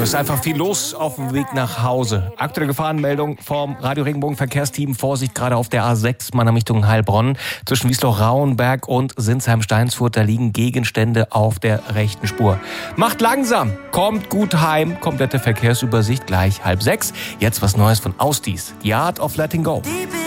ist einfach viel los auf dem Weg nach Hause. Aktuelle Gefahrenmeldung vom Radio Regenbogen Verkehrsteam. Vorsicht gerade auf der A6, Mannheim Richtung Heilbronn. Zwischen Wiesloch-Rauenberg und Sinsheim-Steinsfurt, da liegen Gegenstände auf der rechten Spur. Macht langsam, kommt gut heim. Komplette Verkehrsübersicht gleich 5:30. Jetzt was Neues von Austis. The Art of Letting Go.